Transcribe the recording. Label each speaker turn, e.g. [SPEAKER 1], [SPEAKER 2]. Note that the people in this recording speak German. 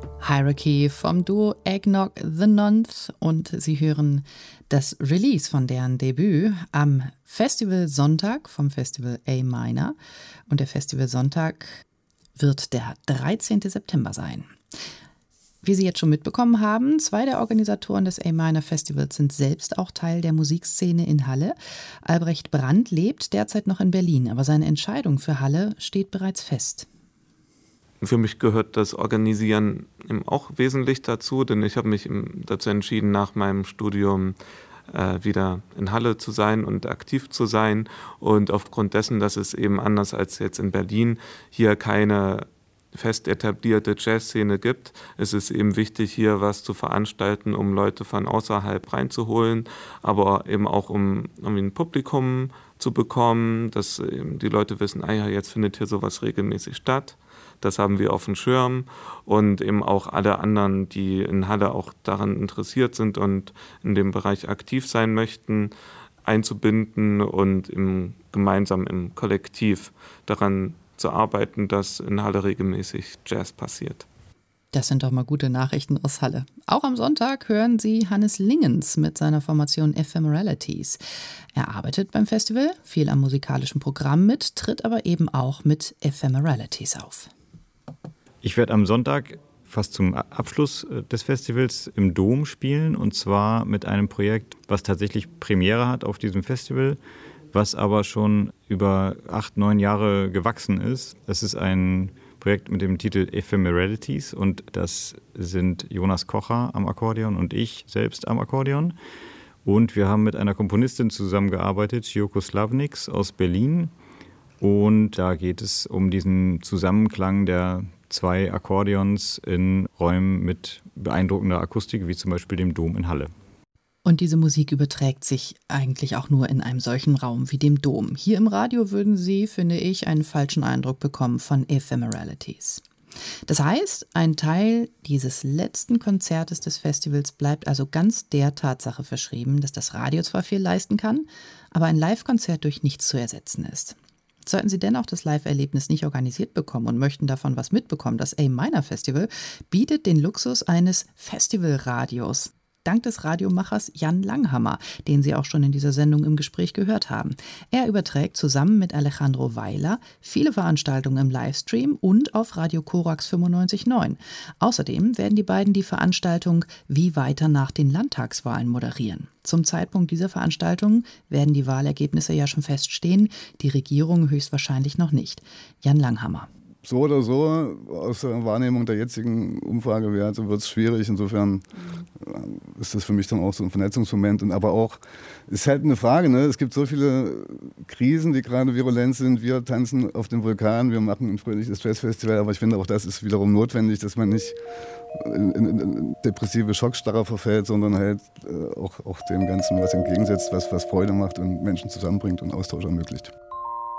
[SPEAKER 1] Hierarchy vom Duo Eggnog The Nonth und Sie hören das Release von deren Debüt am Festival Sonntag vom Festival A Minor. Und der Festival Sonntag wird der 13. September sein. Wie Sie jetzt schon mitbekommen haben, 2 der Organisatoren des A Minor Festivals sind selbst auch Teil der Musikszene in Halle. Albrecht Brandt lebt derzeit noch in Berlin, aber seine Entscheidung für Halle steht bereits fest.
[SPEAKER 2] Für mich gehört das Organisieren eben auch wesentlich dazu, denn ich habe mich dazu entschieden, nach meinem Studium wieder in Halle zu sein und aktiv zu sein. Und aufgrund dessen, dass es eben anders als jetzt in Berlin hier keine fest etablierte Jazzszene gibt, ist es eben wichtig, hier was zu veranstalten, um Leute von außerhalb reinzuholen, aber eben auch um ein Publikum zu bekommen, dass eben die Leute wissen, ja, jetzt findet hier sowas regelmäßig statt. Das haben wir auf dem Schirm und eben auch alle anderen, die in Halle auch daran interessiert sind und in dem Bereich aktiv sein möchten, einzubinden und gemeinsam im Kollektiv daran zu arbeiten, dass in Halle regelmäßig Jazz passiert.
[SPEAKER 1] Das sind doch mal gute Nachrichten aus Halle. Auch am Sonntag hören Sie Hannes Lingens mit seiner Formation Ephemeralities. Er arbeitet beim Festival, viel am musikalischen Programm mit, tritt aber eben auch mit Ephemeralities auf.
[SPEAKER 3] Ich werde am Sonntag fast zum Abschluss des Festivals im Dom spielen, und zwar mit einem Projekt, was tatsächlich Premiere hat auf diesem Festival, was aber schon über 8, 9 Jahre gewachsen ist. Es ist ein Projekt mit dem Titel Ephemeralities und das sind Jonas Kocher am Akkordeon und ich selbst am Akkordeon. Und wir haben mit einer Komponistin zusammengearbeitet, Joko Slavniks aus Berlin. Und da geht es um diesen Zusammenklang der 2 Akkordeons in Räumen mit beeindruckender Akustik, wie zum Beispiel dem Dom in Halle.
[SPEAKER 1] Und diese Musik überträgt sich eigentlich auch nur in einem solchen Raum wie dem Dom. Hier im Radio würden Sie, finde ich, einen falschen Eindruck bekommen von Ephemeralities. Das heißt, ein Teil dieses letzten Konzertes des Festivals bleibt also ganz der Tatsache verschrieben, dass das Radio zwar viel leisten kann, aber ein Live-Konzert durch nichts zu ersetzen ist. Sollten Sie dennoch das Live-Erlebnis nicht organisiert bekommen und möchten davon was mitbekommen, das A Minor Festival bietet den Luxus eines Festivalradios. Dank des Radiomachers Jan Langhammer, den Sie auch schon in dieser Sendung im Gespräch gehört haben. Er überträgt zusammen mit Alejandro Weiler viele Veranstaltungen im Livestream und auf Radio Korax 95.9. Außerdem werden die beiden die Veranstaltung Wie weiter nach den Landtagswahlen moderieren. Zum Zeitpunkt dieser Veranstaltung werden die Wahlergebnisse ja schon feststehen, die Regierung höchstwahrscheinlich noch nicht. Jan Langhammer.
[SPEAKER 4] So oder so, aus der Wahrnehmung der jetzigen Umfragewerte wird es schwierig. Insofern ist das für mich dann auch so ein Vernetzungsmoment. Und aber auch, es ist halt eine Frage, ne? Es gibt so viele Krisen, die gerade virulent sind. Wir tanzen auf dem Vulkan, wir machen ein fröhliches Jazzfestival, aber ich finde auch, das ist wiederum notwendig, dass man nicht in depressive Schockstarre verfällt, sondern halt auch dem Ganzen was entgegensetzt, was Freude macht und Menschen zusammenbringt und Austausch ermöglicht.